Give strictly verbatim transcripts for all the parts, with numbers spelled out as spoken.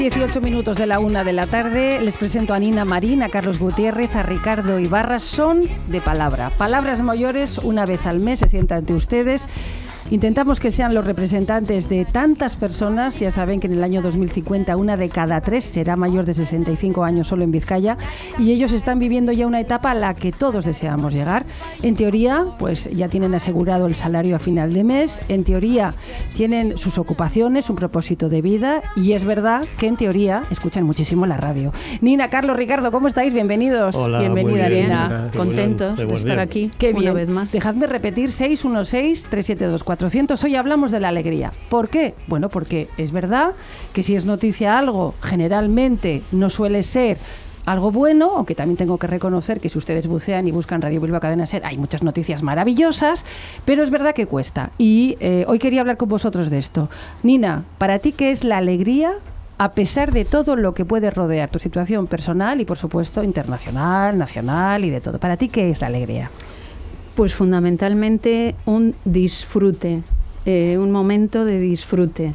dieciocho minutos de la una de la tarde, les presento a Nina Marín, a Carlos Gutiérrez, a Ricardo Ibarra. Son de palabra, palabras mayores, una vez al mes se sientan ante ustedes. Intentamos que sean los representantes de tantas personas. Ya saben que en el año dos mil cincuenta una de cada tres será mayor de sesenta y cinco años solo en Vizcaya, y ellos están viviendo ya una etapa a la que todos deseamos llegar. En teoría, pues ya tienen asegurado el salario a final de mes, en teoría tienen sus ocupaciones, un propósito de vida, y es verdad que en teoría escuchan muchísimo la radio. Nina, Carlos, Ricardo, ¿cómo estáis? Bienvenidos. Hola, bienvenida, bien, Nina. Nina. Contentos de estar bien. aquí. Qué una bien. vez más. Dejadme repetir, seis uno seis, tres siete dos, cuatrocientos. Hoy hablamos de la alegría. ¿Por qué? Bueno, porque es verdad que si es noticia algo, generalmente no suele ser algo bueno, aunque también tengo que reconocer que si ustedes bucean y buscan Radio Bilbao Cadena Ser, hay muchas noticias maravillosas, pero es verdad que cuesta. Y eh, hoy quería hablar con vosotros de esto. Nina, ¿para ti qué es la alegría a pesar de todo lo que puede rodear tu situación personal y, por supuesto, internacional, nacional y de todo? ¿Para ti qué es la alegría? Pues fundamentalmente un disfrute, eh, un momento de disfrute.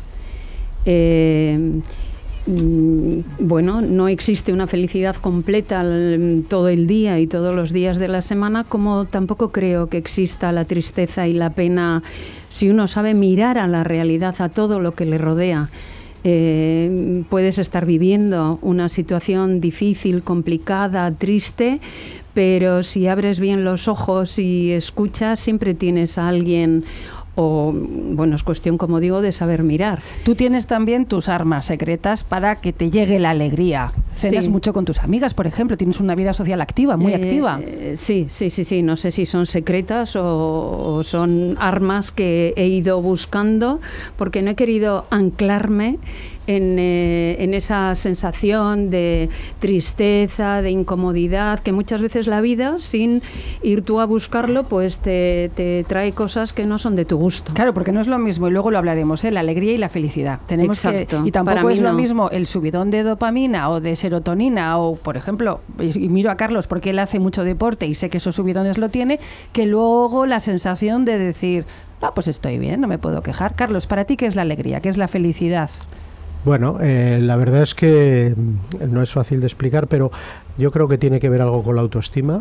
Eh, mm, bueno, no existe una felicidad completa el, todo el día y todos los días de la semana, como tampoco creo que exista la tristeza y la pena si uno sabe mirar a la realidad, a todo lo que le rodea. Eh, puedes estar viviendo una situación difícil, complicada, triste, pero si abres bien los ojos y escuchas, siempre tienes a alguien, o bueno, es cuestión, como digo, de saber mirar. Tú tienes también tus armas secretas para que te llegue la alegría. Cenas Sí. mucho con tus amigas, por ejemplo, tienes una vida social activa, muy Eh, activa. eh, sí, sí, sí, sí. No sé si son secretas o, o son armas que he ido buscando, porque no he querido anclarme en, eh, en esa sensación de tristeza, de incomodidad, que muchas veces la vida, sin ir tú a buscarlo, pues te, te trae cosas que no son de tu gusto. Claro, porque no es lo mismo, y luego lo hablaremos, ¿eh? La alegría y la felicidad. Tenemos Exacto. que, y tampoco Para mí es lo no. mismo el subidón de dopamina o de serotonina, o por ejemplo, y, y miro a Carlos porque él hace mucho deporte y sé que esos subidones lo tiene, que luego la sensación de decir, ah, pues estoy bien, no me puedo quejar. Carlos, ¿para ti qué es la alegría? ¿Qué es la felicidad? Bueno, eh, la verdad es que no es fácil de explicar, pero yo creo que tiene que ver algo con la autoestima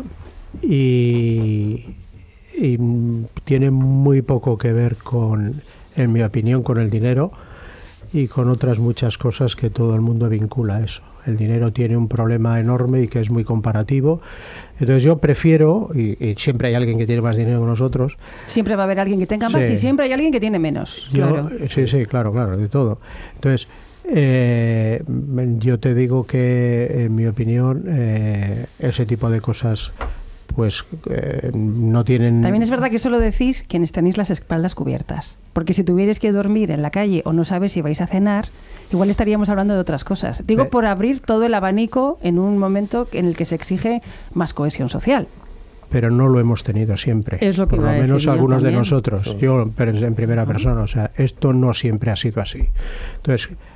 y, y tiene muy poco que ver con, en mi opinión, con el dinero y con otras muchas cosas que todo el mundo vincula a eso. El dinero tiene un problema enorme y que es muy comparativo. Entonces yo prefiero, y, y siempre hay alguien que tiene más dinero que nosotros. Siempre va a haber alguien que tenga más Sí. y siempre hay alguien que tiene menos. Yo, Claro. Sí, sí, claro, claro, de todo. Entonces, eh, yo te digo que, en mi opinión, eh, ese tipo de cosas pues eh, no tienen... También es verdad que eso lo decís quienes tenéis las espaldas cubiertas. Porque si tuvierais que dormir en la calle o no sabes si vais a cenar, igual estaríamos hablando de otras cosas. Digo, Eh. por abrir todo el abanico en un momento en el que se exige más cohesión social. Pero no lo hemos tenido siempre. Es lo que Por iba lo a decir menos yo algunos de también. nosotros. Yo, pero en primera persona. O sea, esto no siempre ha sido así. Entonces,